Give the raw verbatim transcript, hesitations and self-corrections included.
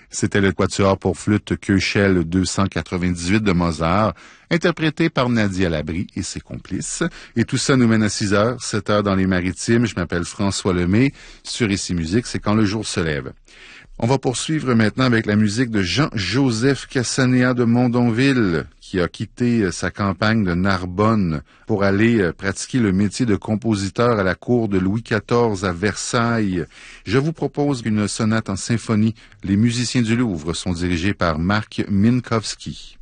C'était le quatuor pour flûte Köchel deux cent quatre-vingt-dix-huit de Mozart, interprété par Nadia Labrie et ses complices. Et tout ça nous mène à six heures, sept heures dans les Maritimes. Je m'appelle François Lemay. Sur Ici Musique, c'est quand le jour se lève. On va poursuivre maintenant avec la musique de Jean-Joseph Cassanéa de Mondonville, qui a quitté sa campagne de Narbonne pour aller pratiquer le métier de compositeur à la cour de Louis quatorze à Versailles. Je vous propose une sonate en symphonie. Les musiciens du Louvre sont dirigés par Marc Minkowski.